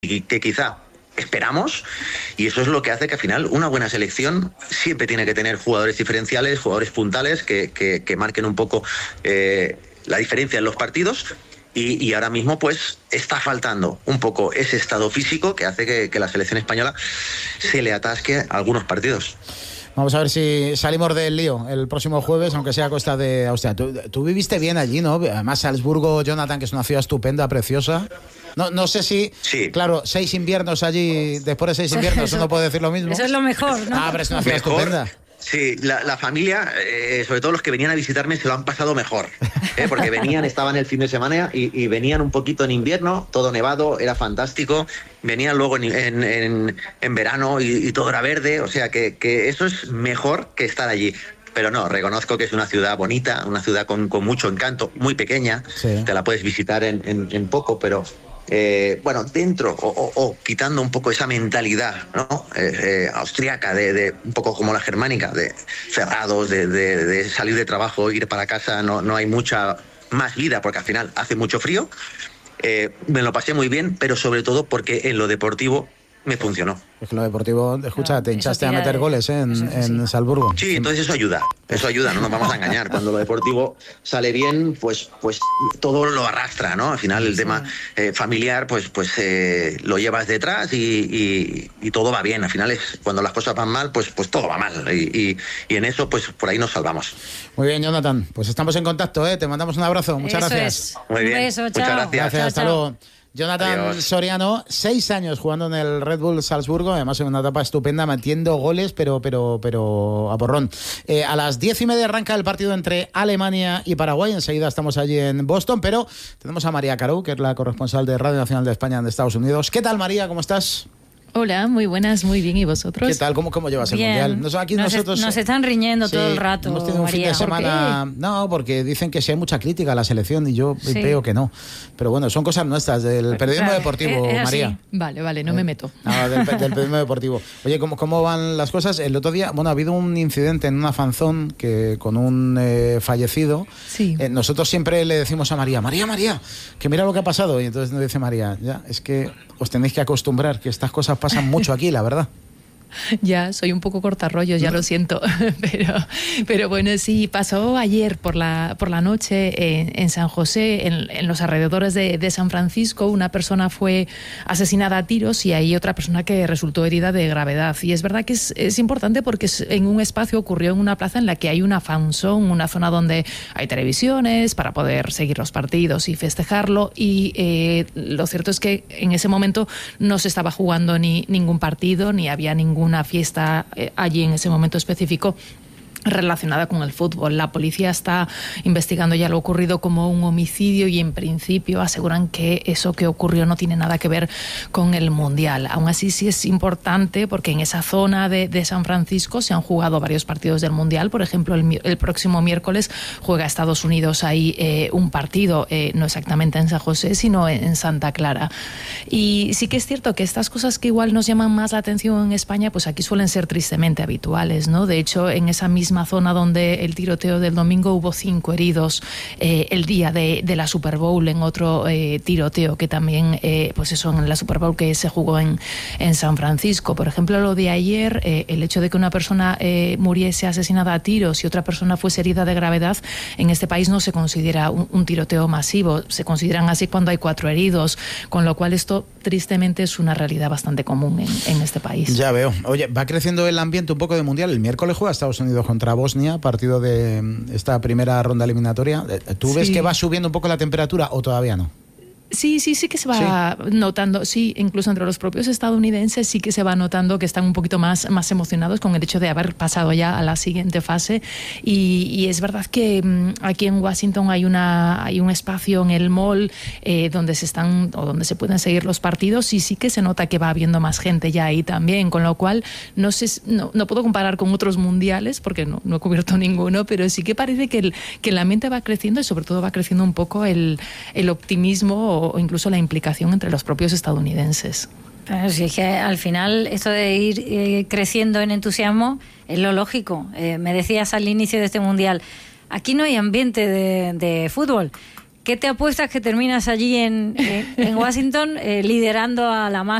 que quizá esperamos, y eso es lo que hace que al final una buena selección siempre tiene que tener jugadores diferenciales, jugadores puntales que marquen un poco la diferencia en los partidos. Y ahora mismo pues está faltando un poco ese estado físico que hace que la selección española se le atasque algunos partidos. Vamos a ver si salimos del lío el próximo jueves, aunque sea a costa de Austria. Tú viviste bien allí, ¿no? Además, Salzburgo, Jonathan, que es una ciudad estupenda, preciosa. No sé si, sí. Claro, 6 inviernos allí, después de 6 inviernos, uno puede decir lo mismo. Eso es lo mejor, ¿no? Pero es una ciudad estupenda. Sí, la familia, sobre todo los que venían a visitarme, se lo han pasado mejor, porque estaban el fin de semana y venían un poquito en invierno, todo nevado, era fantástico, venían luego en verano y todo era verde, o sea que eso es mejor que estar allí. Pero no, reconozco que es una ciudad bonita, una ciudad con mucho encanto, muy pequeña, sí. Te la puedes visitar en poco, pero... dentro o quitando un poco esa mentalidad, ¿no? Austriaca, de un poco como la germánica, de cerrados, de salir de trabajo, ir para casa, no hay mucha más vida porque al final hace mucho frío. Me lo pasé muy bien, pero sobre todo porque en lo deportivo me funcionó. Es que lo deportivo, escucha, te hinchaste a meter goles en Salzburgo. Sí, entonces eso ayuda, no nos vamos a engañar. Cuando lo deportivo sale bien, pues todo lo arrastra, ¿no? Al final el tema familiar, pues lo llevas detrás y todo va bien. Al final cuando las cosas van mal, pues todo va mal. Y en eso, pues por ahí nos salvamos. Muy bien, Jonathan, pues estamos en contacto, ¿eh? Te mandamos un abrazo, muchas gracias. Muy bien, beso, muchas gracias. Hasta luego. Jonathan Adiós. Soriano, 6 años jugando en el Red Bull Salzburgo, además en una etapa estupenda, metiendo goles, pero a porrón. A las 10:30 arranca el partido entre Alemania y Paraguay. Enseguida estamos allí en Boston, pero tenemos a María Carou, que es la corresponsal de Radio Nacional de España en Estados Unidos. ¿Qué tal, María? ¿Cómo estás? Hola, muy buenas, muy bien. ¿Y vosotros? ¿Qué tal? ¿Cómo llevas bien. El Mundial? Aquí nos están riñendo todo el rato, hemos tenido un María. fin de semana... No, porque dicen que sí hay mucha crítica a la selección y yo veo que no. Pero bueno, son cosas nuestras, del periodismo deportivo, María. Vale, no me meto. No, del periodismo deportivo. Oye, ¿cómo van las cosas? El otro día, ha habido un incidente en una fanzón con un fallecido. Sí. Nosotros siempre le decimos a María, que mira lo que ha pasado. Y entonces nos dice María, ya, es que os tenéis que acostumbrar, que estas cosas pasan mucho aquí, la verdad. Ya, soy un poco cortarrollos, ya lo siento, pero bueno, sí, pasó ayer por la noche en San José, en los alrededores de San Francisco. Una persona fue asesinada a tiros y hay otra persona que resultó herida de gravedad. Y es verdad que es importante porque en un espacio ocurrió en una plaza en la que hay una fanzone, una zona donde hay televisiones para poder seguir los partidos y festejarlo. Y lo cierto es que en ese momento no se estaba jugando ningún partido, ni había ninguna fiesta allí en ese momento específico relacionada con el fútbol. La policía está investigando ya lo ocurrido como un homicidio y en principio aseguran que eso que ocurrió no tiene nada que ver con el Mundial. Aún así sí es importante porque en esa zona de San Francisco se han jugado varios partidos del Mundial. Por ejemplo, el próximo miércoles juega Estados Unidos ahí un partido, no exactamente en San José, sino en Santa Clara. Y sí que es cierto que estas cosas que igual nos llaman más la atención en España, pues aquí suelen ser tristemente habituales, ¿no? De hecho, en esa misma zona donde el tiroteo del domingo hubo 5 heridos el día de la Super Bowl en otro tiroteo que también, pues eso, en la Super Bowl que se jugó en San Francisco. Por ejemplo, lo de ayer, el hecho de que una persona muriese asesinada a tiros y otra persona fuese herida de gravedad, en este país no se considera un tiroteo masivo, se consideran así cuando hay 4 heridos, con lo cual esto tristemente es una realidad bastante común en este país. Ya veo. Oye, va creciendo el ambiente un poco de Mundial. El miércoles juega Estados Unidos contra Bosnia, partido de esta primera ronda eliminatoria. ¿Tú ves que va subiendo un poco la temperatura o todavía no? Sí que se va notando, sí, incluso entre los propios estadounidenses sí que se va notando que están un poquito más emocionados con el hecho de haber pasado ya a la siguiente fase y es verdad que aquí en Washington hay un espacio en el mall donde se pueden seguir los partidos y sí que se nota que va habiendo más gente ya ahí también, con lo cual no puedo comparar con otros mundiales porque no he cubierto ninguno, pero sí que parece que el ambiente va creciendo y sobre todo va creciendo un poco el optimismo o incluso la implicación entre los propios estadounidenses. Pero sí, es que al final esto de ir creciendo en entusiasmo es lo lógico. Me decías al inicio de este Mundial, aquí no hay ambiente de fútbol. ¿Qué te apuestas que terminas allí en Washington liderando a la masa